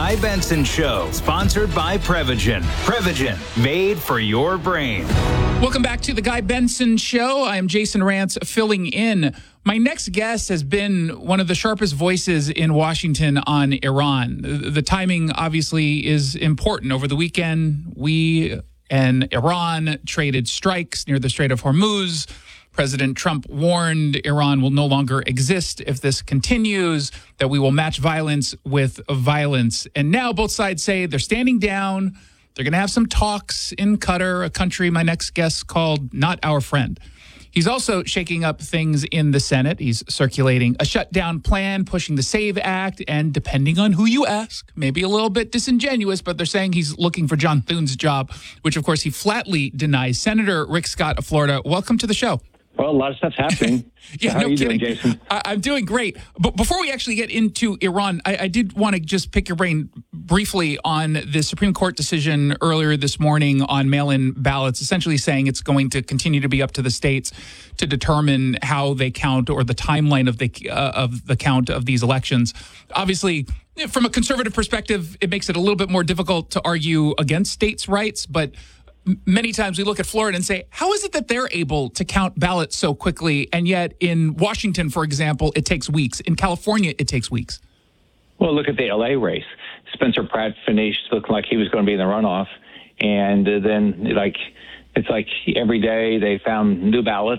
Guy Benson Show, sponsored by Prevagen. Prevagen, made for your brain. Welcome back to the Guy Benson Show. I am Jason Rantz, filling in. My next guest has been one of the sharpest voices in Washington on Iran. The timing obviously is important. Over the weekend, we and Iran traded strikes near the Strait of Hormuz. President Trump warned Iran will no longer exist if this continues, that we will match violence with violence. And now both sides say they're standing down. They're going to have some talks in Qatar, a country my next guest called not our friend. He's also shaking up things in the Senate. He's circulating a shutdown plan, pushing the SAVE Act, and depending on who you ask, maybe a little bit disingenuous, but they're saying he's looking for John Thune's job, which, of course, he flatly denies. Senator Rick Scott of Florida, welcome to the show. Well, a lot of stuff's happening. Yeah, How no are you kidding. doing, Jason? I'm doing great. But before we actually get into Iran, I did want to just pick your brain briefly on the Supreme Court decision earlier this morning on mail-in ballots, essentially saying it's going to continue to be up to the states to determine how they count or the timeline of the count of these elections. Obviously, from a conservative perspective, it makes it a little bit more difficult to argue against states' rights, but many times we look at Florida and say, how is it that they're able to count ballots so quickly? And yet in Washington, for example, it takes weeks. In California, it takes weeks. Well, look at the L.A. race. Spencer Pratt finished looking like he was going to be in the runoff. And then, it's like every day they found new ballots.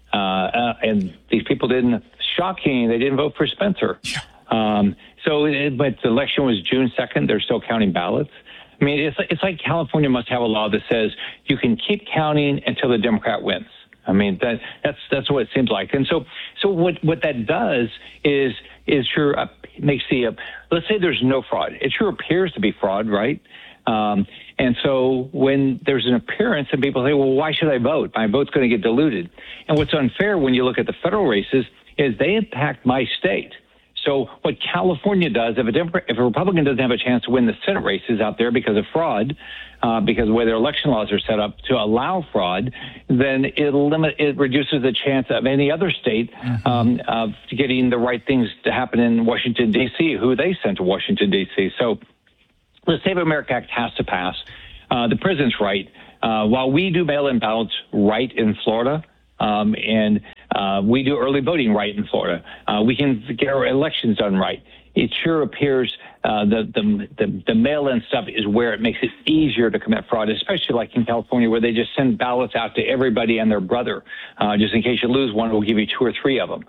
And these people didn't, shocking, they didn't vote for Spencer. But the election was June 2nd. They're still counting ballots. I mean, it's like California must have a law that says you can keep counting until the Democrat wins. I mean, that's what it seems like. And so what that does is makes let's say there's no fraud. It sure appears to be fraud, right? And so when there's an appearance and people say, well, why should I vote? My vote's going to get diluted. And what's unfair when you look at the federal races is they impact my state. So what California does, if a Republican doesn't have a chance to win the Senate races out there because of fraud, because of the way their election laws are set up to allow fraud, then it reduces the chance of any other state of getting the right things to happen in Washington, D.C., who they sent to Washington, D.C. So the Save America Act has to pass. The president's right. While we do mail-in ballots right in Florida, and we do early voting right in Florida, we can get our elections done right. It sure appears the mail-in stuff is where it makes it easier to commit fraud, especially like in California, where they just send ballots out to everybody and their brother. Just in case you lose one, we'll give you 2 or 3 of them.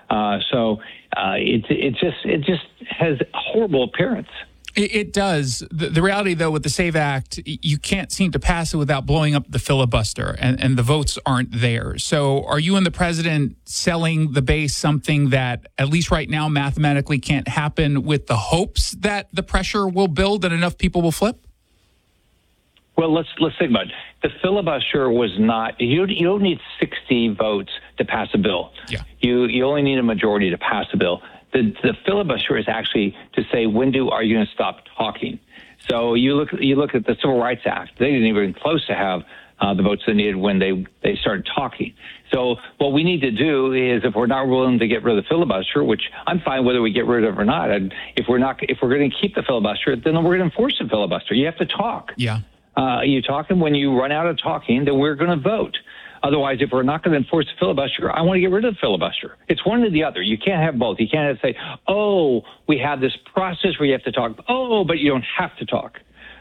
It just has a horrible appearance. It does. The reality, though, with the SAVE Act, you can't seem to pass it without blowing up the filibuster, and the votes aren't there. So are you and the president selling the base something that, at least right now, mathematically can't happen with the hopes that the pressure will build and enough people will flip? Well, let's think about it. The filibuster was not, you don't need 60 votes to pass a bill. Yeah. You only need a majority to pass a bill. The filibuster is actually to say, are you going to stop talking? So you look at the Civil Rights Act. They didn't even close to have the votes they needed when they started talking. So what we need to do is, if we're not willing to get rid of the filibuster, which I'm fine whether we get rid of it or not, if we're going to keep the filibuster, then we're going to enforce the filibuster. You have to talk. Yeah. You talk, and when you run out of talking, then we're going to vote. Otherwise, if we're not going to enforce the filibuster, I want to get rid of the filibuster. It's one or the other. You can't have both. You can't say, we have this process where you have to talk. But you don't have to talk.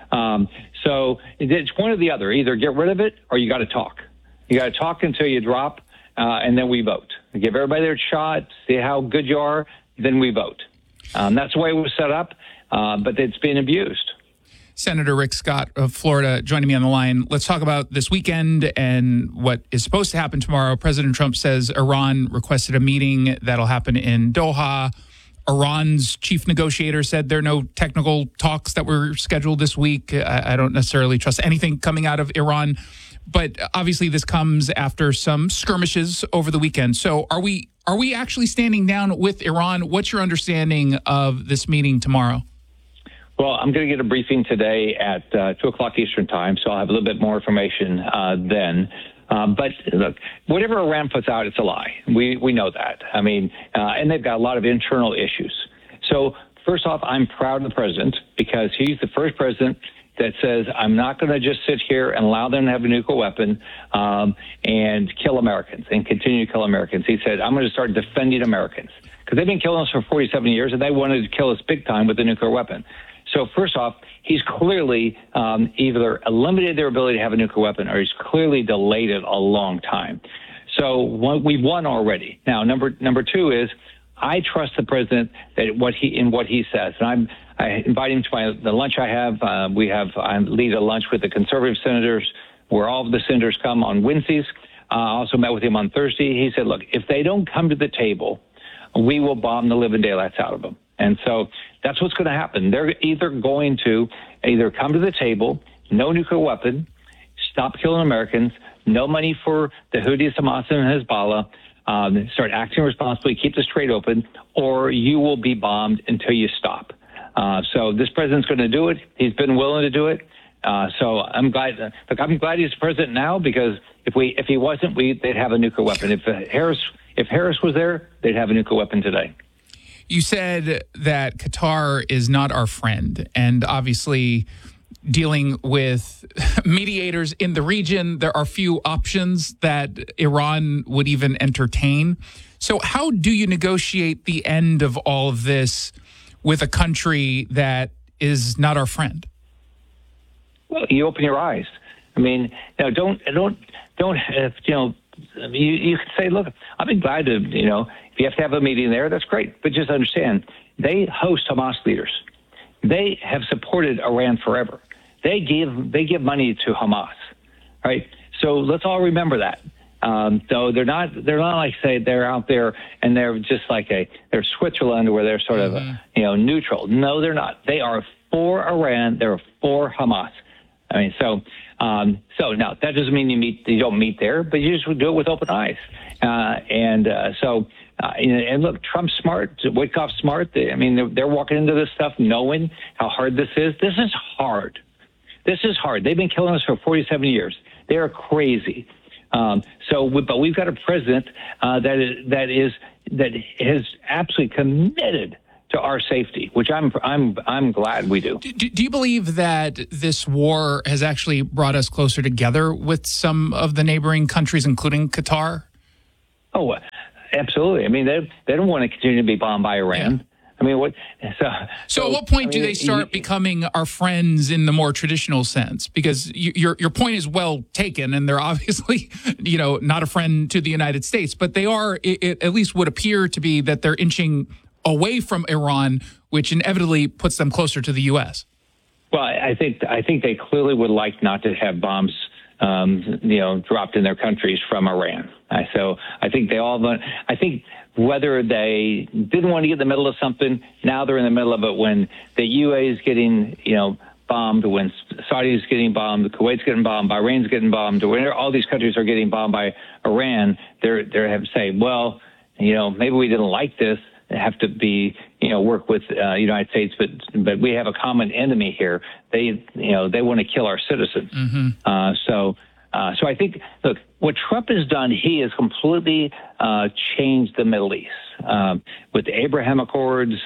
So it's one or the other. Either get rid of it or you got to talk. You got to talk until you drop, and then we vote. We give everybody their shot, see how good you are, then we vote. That's the way it was set up, but it's been abused. Senator Rick Scott of Florida joining me on the line. Let's talk about this weekend and what is supposed to happen tomorrow. President Trump says Iran requested a meeting that'll happen in Doha. Iran's chief negotiator said there are no technical talks that were scheduled this week. I don't necessarily trust anything coming out of Iran, but obviously this comes after some skirmishes over the weekend. So are we actually standing down with Iran? What's your understanding of this meeting tomorrow? Well, I'm going to get a briefing today at 2 o'clock Eastern time, so I'll have a little bit more information then. But look, whatever Iran puts out, it's a lie. We know that. I mean, and they've got a lot of internal issues. So first off, I'm proud of the president because he's the first president that says, I'm not going to just sit here and allow them to have a nuclear weapon and kill Americans and continue to kill Americans. He said, I'm going to start defending Americans because they've been killing us for 47 years and they wanted to kill us big time with a nuclear weapon. So first off, he's clearly either eliminated their ability to have a nuclear weapon or he's clearly delayed it a long time. So we've won already. Now, number two is I trust the president that what he says. And I invite him to the lunch I have. I lead a lunch with the conservative senators where all of the senators come on Wednesdays. I also met with him on Thursday. He said, look, if they don't come to the table, we will bomb the living daylights out of them. And so that's what's going to happen. They're either going to come to the table, no nuclear weapon, stop killing Americans, no money for the Houthis, Hamas, and Hezbollah, start acting responsibly, keep the Strait open, or you will be bombed until you stop. So this president's going to do it. He's been willing to do it. So I'm glad. Look, I'm glad he's president now because if he wasn't, they'd have a nuclear weapon. If Harris was there, they'd have a nuclear weapon today. You said that Qatar is not our friend, and obviously dealing with mediators in the region, there are few options that Iran would even entertain. So how do you negotiate the end of all of this with a country that is not our friend? Well, you open your eyes. I mean, don't you can say, look, I'd be glad to, if you have to have a meeting there, that's great. But just understand, they host Hamas leaders. They have supported Iran forever. They give money to Hamas, right? So let's all remember that. So they're not like, say, they're out there and they're just like they're Switzerland where they're sort of neutral. No, they're not. They are for Iran. They're for Hamas. I mean, so now that doesn't mean you don't meet there, but you just do it with open eyes. And look, Trump's smart, Witkoff's smart. They're walking into this stuff knowing how hard this is. This is hard. This is hard. They've been killing us for 47 years. They are crazy. But we've got a president that is absolutely committed to our safety, which I'm glad we do. Do you believe that this war has actually brought us closer together with some of the neighboring countries, including Qatar? Oh, absolutely. I mean, they don't want to continue to be bombed by Iran. Yeah. I mean, what? So at what point do they start becoming our friends in the more traditional sense? Because your point is well taken, and they're obviously, not a friend to the United States, but they are. It at least would appear to be that they're inching away from Iran, which inevitably puts them closer to the U.S. Well, I think they clearly would like not to have bombs, dropped in their countries from Iran. So I think I think whether they didn't want to get in the middle of something, now they're in the middle of it when the UAE is getting, bombed, when Saudi is getting bombed, Kuwait's getting bombed, Bahrain's getting bombed, when all these countries are getting bombed by Iran, they're having to say, well, maybe we didn't like this. They have to be, work with United States, but we have a common enemy here. They want to kill our citizens. Mm-hmm. So I think, look, what Trump has done, he has completely changed the Middle East with the Abraham Accords.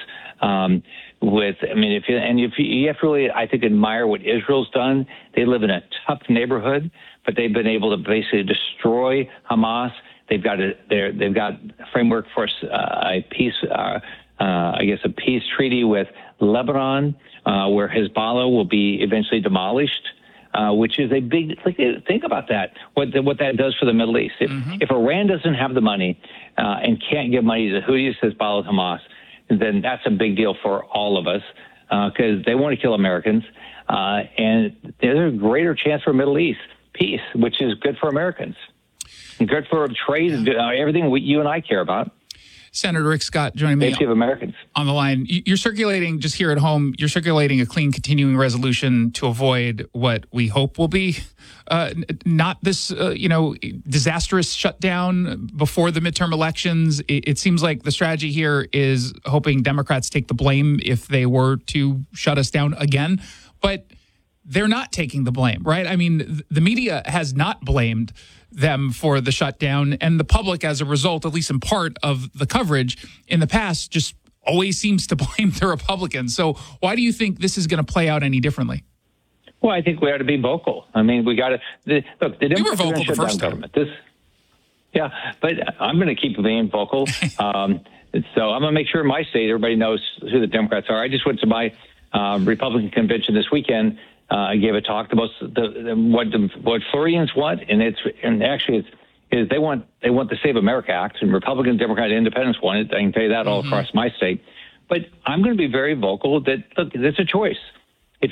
If you have to really, I think, admire what Israel's done. They live in a tough neighborhood, but they've been able to basically destroy Hamas. They've got a framework for a peace, a peace treaty with Lebanon, where Hezbollah will be eventually demolished. Which is a big think about that. What that does for the Middle East. If Iran doesn't have the money and can't give money to Houthis, Hezbollah, Hamas, then that's a big deal for all of us because they want to kill Americans, and there's a greater chance for Middle East peace, which is good for Americans, and good for trade, everything you and I care about. Senator Rick Scott joining me of Americans on the line. You're circulating, just here at home, you're circulating a clean continuing resolution to avoid what we hope will be not this, disastrous shutdown before the midterm elections. It seems like the strategy here is hoping Democrats take the blame if they were to shut us down again. But they're not taking the blame, right? I mean, the media has not blamed them for the shutdown, and the public, as a result, at least in part of the coverage in the past, just always seems to blame the Republicans. So why do you think this is going to play out any differently? Well, I think we ought to be vocal. I mean, we got to look. The we were Democrats are vocal gonna the shut down first time. government. Yeah, but I'm going to keep being vocal. So I'm going to make sure in my state everybody knows who the Democrats are. I just went to my Republican convention this weekend. I gave a talk about what Floridians want, and actually they want the Save America Act, and Republican, Democrat, Independents want it. I can tell you that all across my state. But I'm going to be very vocal that look, it's a choice. If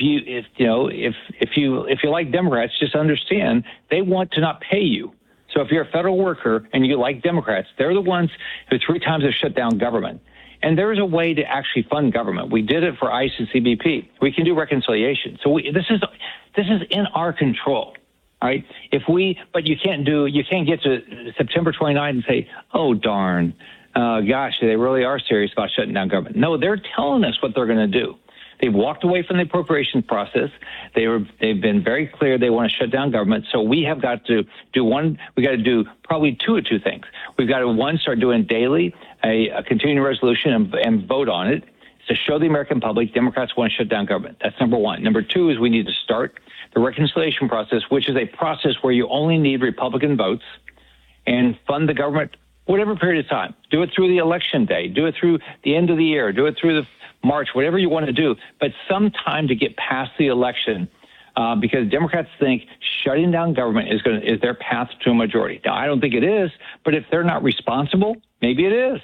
you like Democrats, just understand they want to not pay you. So if you're a federal worker and you like Democrats, they're the ones who 3 times have shut down government. And there is a way to actually fund government. We did it for ICE and CBP. We can do reconciliation. So this is in our control. All right. But you can't get to September 29th and say, oh, darn, gosh, they really are serious about shutting down government. No, they're telling us what they're going to do. They've walked away from the appropriations process. They've been very clear they want to shut down government. So we have got to do one. We got to do probably two things. We've got to start doing daily a continuing resolution and vote on it to show the American public Democrats want to shut down government. That's number one. Number two is we need to start the reconciliation process, which is a process where you only need Republican votes and fund the government whatever period of time. Do it through the election day. Do it through the end of the year. Do it through the March, whatever you want to do, but some time to get past the election because Democrats think shutting down government is their path to a majority. Now, I don't think it is, but if they're not responsible, maybe it is.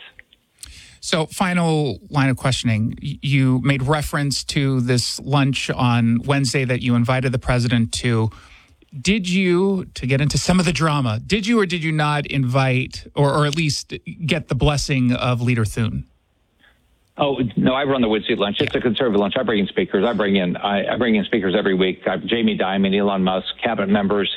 So final line of questioning. You made reference to this lunch on Wednesday that you invited the president to. Did you, to get into some of the drama, did you or did you not invite or at least get the blessing of Leader Thune? Oh, no, I run the Wednesday lunch. It's a conservative lunch. I bring in speakers. I bring in speakers every week. Jamie Dimon, Elon Musk, cabinet members.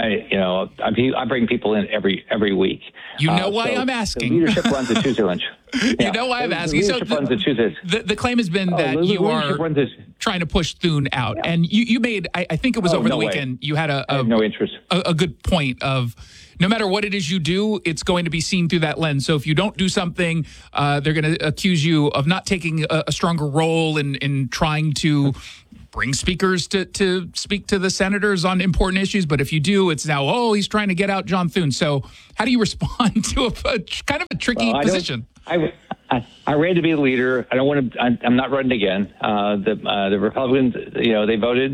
I bring people in every week. You know why I'm asking. The leadership runs the Tuesday lunch. You know why I'm asking. The leadership runs the Tuesdays. The claim has been that you are trying to push Thune out. Yeah. And you made, I think it was over the weekend, you had no interest. A good point of no matter what it is you do, it's going to be seen through that lens. So if you don't do something, they're going to accuse you of not taking a stronger role in trying to bring speakers to speak to the senators on important issues. But if you do, it's now, he's trying to get out John Thune. So how do you respond to a kind of a tricky position? I ran to be the leader. I don't want to. I'm not running again. The Republicans, they voted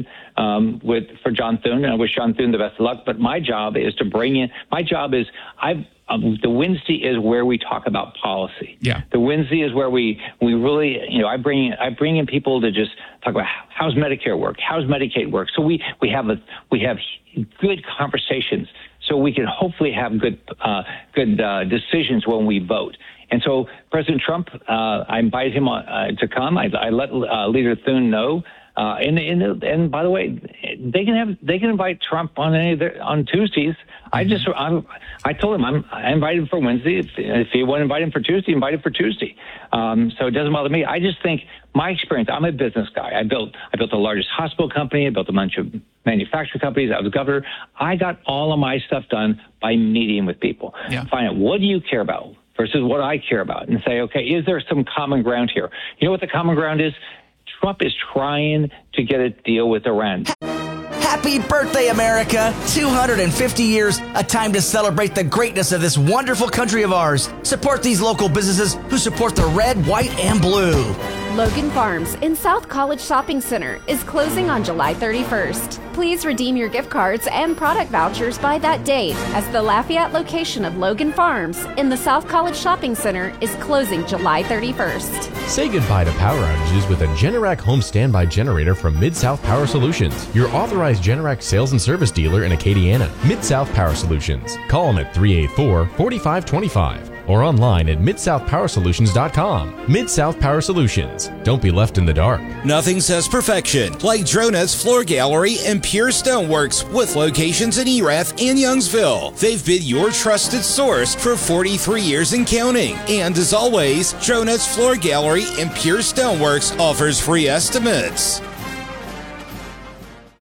for John Thune, and I wish John Thune the best of luck. But my job is to bring in. My job is the Wednesday is where we talk about policy. Yeah. The Wednesday is where we really, I bring in people to just talk about how's Medicare work, how's Medicaid work. So we have good conversations, so we can hopefully have good decisions when we vote. And so President Trump, I invited him to come. I let Leader Thune know. And by the way, they can invite Trump on Tuesdays. I told him I invited him for Wednesday. If you want to invite him for Tuesday, invite him for Tuesday. So it doesn't bother me. I just think my experience. I'm a business guy. I built the largest hospital company. I built a bunch of manufacturing companies. I was governor. I got all of my stuff done by meeting with people. Yeah. Find out what do you care about versus what I care about, and say, okay, is there some common ground here? You know what the common ground is? Trump is trying to get a deal with Iran. Happy birthday, America! 250 years, a time to celebrate the greatness of this wonderful country of ours. Support these local businesses who support the red, white, and blue. Logan Farms in South College Shopping Center is closing on July 31st. Please redeem your gift cards and product vouchers by that date, as the Lafayette location of Logan Farms in the South College Shopping Center is closing July 31st. Say goodbye to power outages with a Generac home standby generator from Mid-South Power Solutions, your authorized Generac sales and service dealer in Acadiana. Mid-South Power Solutions. Call them at 384-4525 or online at midsouthpowersolutions.com. Mid-South Power Solutions. Don't be left in the dark. Nothing says perfection like Dronet's Floor Gallery and Pure Stoneworks with locations in Erath and Youngsville. They've been your trusted source for 43 years and counting. And as always, Dronet's Floor Gallery and Pure Stoneworks offers free estimates.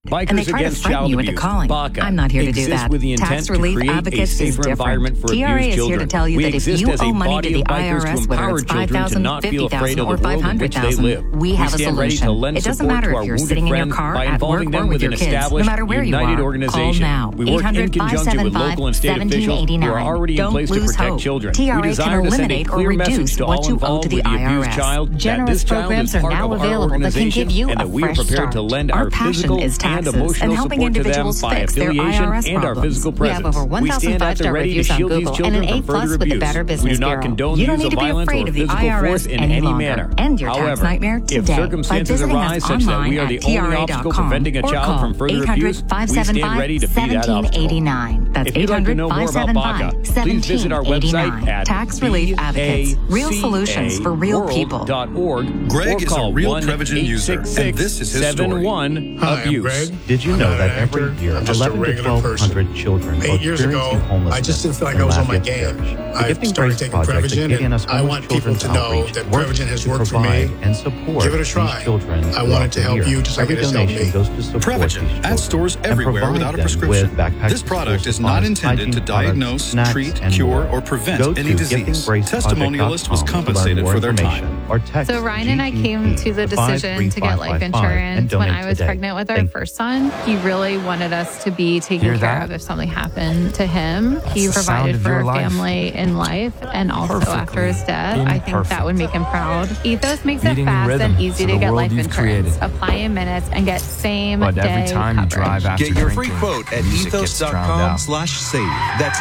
Bikers and they try to Against frighten Child you into Abuse, calling. BACA, I'm not here to do exists that. with the intent Tax to Relief create a Advocates is safer environment different. for TRA abused is here children. to tell you We that if exist you as a owe money body to the of bikers to IRS, whether empower it's children to $5,000, not feel afraid $50,000, of or the world in which they live. $500,000, we have a stand ready to solution. lend It doesn't support matter to if our you're wounded sitting in your friends car by at work involving or them with with your an kids. No established, matter where you united are, organization. call now. We work in conjunction with local and state officials who are already in place to protect children. We TRA can desire to send a eliminate or clear message reduce to what all you owe involved to the with the abused IRS. child that Generous this child programs is are part now of our available that can organization give you and a that we are fresh prepared start. to lend Our our passion physical is and taxes emotional and helping support to them individuals by fix their affiliation IRS and our problems. physical We have presence. over We 1,000 stand out there five-star ready to reviews on shield these Google and children an from A+ further with the abuse. Better We do Business not Bureau. condone You don't use need of to be violence afraid or of the physical IRS force in any any longer. manner. End your tax However, nightmare if today by circumstances visiting arise us such that online we are at the only obstacle TRA.com preventing a or child call from further abuse, we stand ready to be that obstacle. 800-575-1789. That's If you'd like to know more about BACA, please visit our website at Tax Relief Advocates. Real solutions for real people. Greg is a real Prevagen user, and this is his story. Hi, I'm Greg. Did you I'm know not that an every actor. year I'm just a 11 to regular 1,200 children are 8 years ago, experiencing homelessness I just didn't feel like in I was on my Lafayette game. Parish? I The Giving started Grace taking Project Prevagen, and Gideon and S. I want people Children's to know Outreach that works Prevagen has to worked for me. provide and support Give it a these try. children I throughout wanted to the help year. you just like Every it has helped donation me. goes to support Prevagen these at stores children everywhere and without a provide them prescription. with backpacks, This product school is not supplies, intended hygiene to products, diagnose, snacks, treat, and cure, more. or prevent Go any to disease. Testimonialist was givinggraceproject.com compensated to learn for their more time. information or text So Ryan and I came to the decision to get life 53555 insurance and when donate I was today. pregnant with our first son. He really wanted us to be taken care of if something happened to him. He provided for our family in life and also after his death. I think that would make him proud. Ethos makes it fast and easy to get life insurance. Apply in minutes and get same day coverage. Get your free quote at ethos.com/save. That's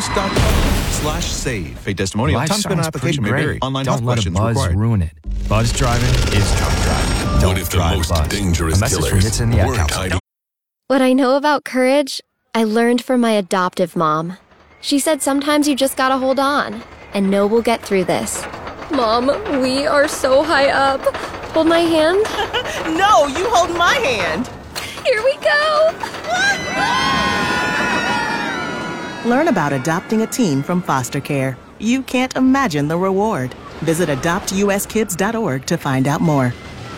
ethos.com/save. A testimonial. Time spent on application may vary. Online health questions required. Ruin it. Buzz driving is drunk driving. Don't What if the drive most buzz. dangerous A message from killers Hits in the Ad weren't Council. hiding? What I know about courage, I learned from my adoptive mom. She said sometimes you just gotta hold on and know we'll get through this. Mom, we are so high up. Hold my hand. No, you hold my hand. Here we go. Learn about adopting a teen from foster care. You can't imagine the reward. Visit adoptuskids.org to find out more.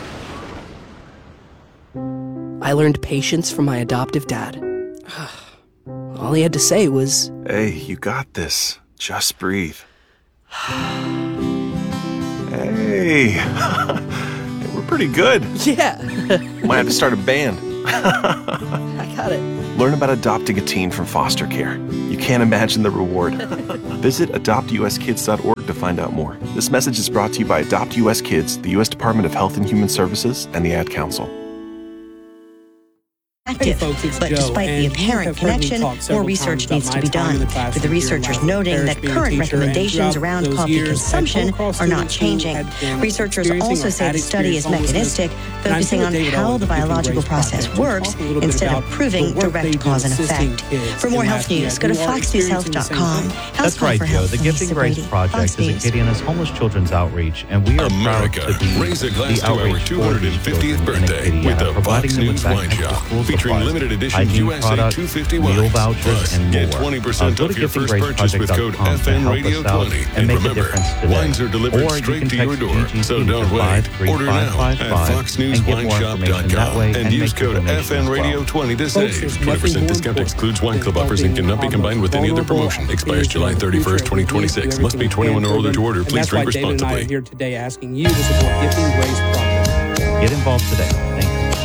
I learned patience from my adoptive dad. All he had to say was, "Hey, you got this. Just breathe." Hey, we're pretty good. Yeah. Might have to start a band. I got it. Learn about adopting a teen from foster care. You can't imagine the reward. Visit adoptuskids.org to find out more. This message is brought to you by Adopt US Kids, the U.S. Department of Health and Human Services, and the Ad Council. Active, but despite the apparent connection, more research needs to be done, with the researchers noting that current recommendations around coffee consumption are not changing. Researchers also say the study is mechanistic, focusing on how the biological process works instead of proving direct cause and effect. For more health news, go to foxnewshealth.com. That's right, Joe. The Giving Grace Project is Acadiana's homeless children's outreach, and we are America, proud to be raise a glass the to our outreach for these 250th children in birthday with Acadiana, the providing Fox them with News Wine backpacks, Shop, school featuring supplies, limited edition hygiene USA products, 250 meal wines. vouchers, Plus, and get more. 20% Go to off your first purchase with code givinggraceproject.com to FN help Radio us out 20. and make a remember, difference today. wines are delivered Or straight you to can your text door, GGP so don't to wait. Order now at 53555 and get more information that way foxnewswineshop.com and use make your code donation FN as Radio well. 20 to Folks, save. there's 20% discount excludes wine club offers and cannot be combined with any other promotion. Expires July 31st, 2026. Must be 21 or older to order. Please drink responsibly. David and I are here today asking you to support Giving Grace Project. Get involved today. Thank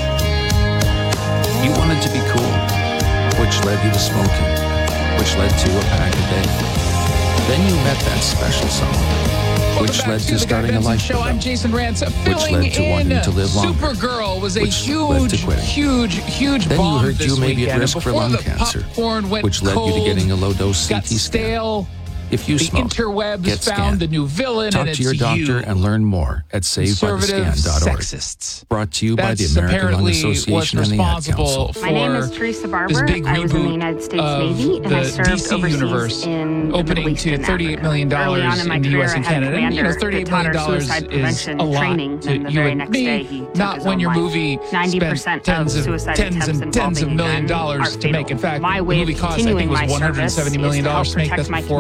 you. You wanted to be cool, which led you to smoking, which led to a pack a day. Then you met that special someone, which led to starting a life show. I'm Jason Rantz, which led to wanting to live longer. Supergirl was a huge huge then bomb you heard this you may be at weekend. risk for Before lung the cancer, popcorn went which led you to getting a low-dose CT scan. Stale. If you the smoke, interwebs get found scanned. the new villain, Talk and to it's your doctor you. and learn more at Conservative SaveByTheScan.org. sexists. Brought to you by the That's American Lung apparently Association what's and the Ad responsible Council. for My name is Teresa Barber. this big I was in the reboot United States of Navy, and I the served DC overseas universe, in the opening Middle East to and $38 million Early on in my in the career, U.S. I and had a Canada. And, you know, commander $38 that taught million our suicide is prevention a lot training, to and the you very and next me. day he took Not his when own your life. movie 90% spent tens of suicide and attempts tens of involving million men dollars are to make. fatal. In fact, My the way movie of cost, I think, continuing was my service $170 million is to help to make. protect That's my before community you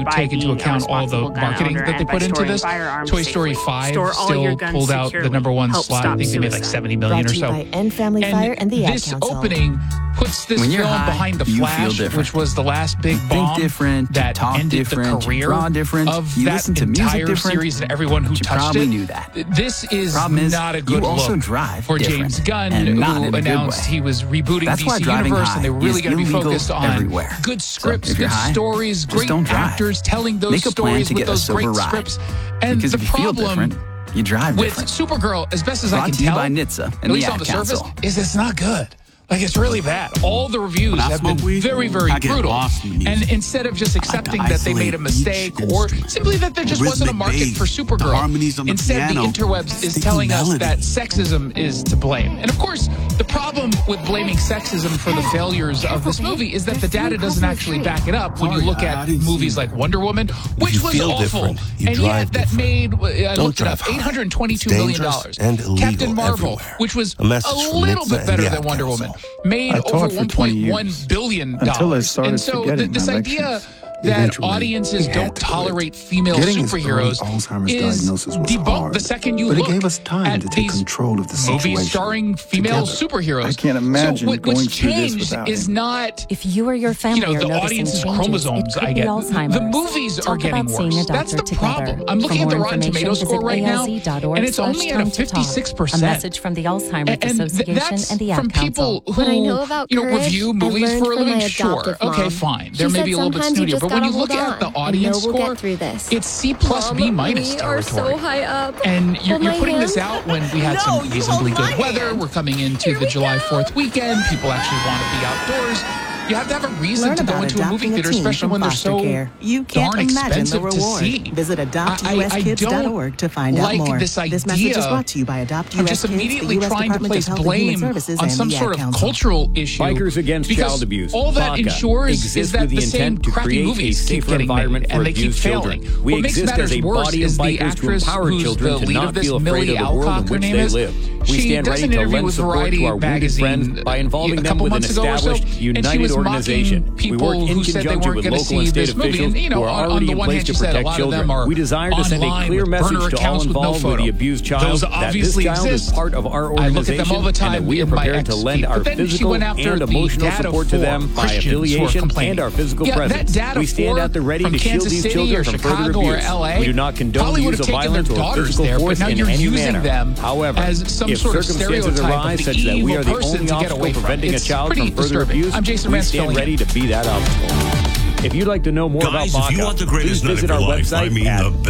take into account all the marketing that they put into this. Toy Story 5 still pulled out the #1 slot. I think they made like $70 million or so. By End Family Fire and the Ad this Council. Opening puts this film behind The Flash, which was the last big bomb that ended the career of that entire series and everyone who touched it. Knew that. This is not a good look for James Gunn, who announced he was rebooting DC Universe, and they were really going to be focused on good scripts, good stories, great actors telling those stories with those great scripts. And the problem you drive with Supergirl, as best as I can tell, at least on the surface, is it's not good. Like, it's really bad. All the reviews have been very, very brutal. And instead of just accepting that they made a mistake or simply that there just wasn't a market for Supergirl, instead the interwebs is telling us that sexism is to blame. And of course, the problem with blaming sexism for the failures of this movie is that the data doesn't actually back it up when you look at movies like Wonder Woman, which was awful. And yet that made, I looked it up, $822 million. Captain Marvel, which was a little bit better than Wonder Woman, made over $1.1 billion. And so this idea that audiences don't tolerate female superheroes is debunked the second you look at these movies starring female superheroes. I can't imagine so what's changed is not, if you or your family the audience's chromosomes, I get. The movies are getting worse. That's the problem. I'm looking at the Rotten Tomatoes score right now, and it's only at a 56%. A message from the Alzheimer's Association and the Ad Council. From people who review movies for a living. Sure, okay, fine. There may be a little bit snootier, but when you look at the audience score, it's C+, B- territory. So high up. And you're putting this out when we had some reasonably good weather. We're coming into the July 4th weekend. People actually want to be outdoors. You have to have a reason to go into a movie theater, especially when they're so darn expensive to see. Visit adoptuskids.org to find out more. This idea this message is brought to you by Adopt US of just Kids, immediately the US trying to Department place of Health and Human blame Services, on and some the sort Ad of Council. cultural issue. Bikers Against Child Abuse. All that BACA ensures is that the same crappy movies keep getting made, and they keep failing. What makes matters worse is the actress who's the lead of this, Millie Alcock, her name is. She does an interview with Variety magazine by involving a them couple with an months ago or so, established and she united was organization. mocking people who said they weren't going to see this movie. And, who are already in place to protect children. We desire to send a clear message to all involved with the abused child that this child is part of our organization and that we are prepared to lend our physical and emotional support to them by affiliation and our physical presence. We stand at the ready to shield these children from further abuse. We do not condone the use of violence or physical force in any manner. However, if circumstances arise such that we are the only obstacle preventing a child from further abuse, we stand ready to be that obstacle. If you'd like to know more about BACA, please visit our website at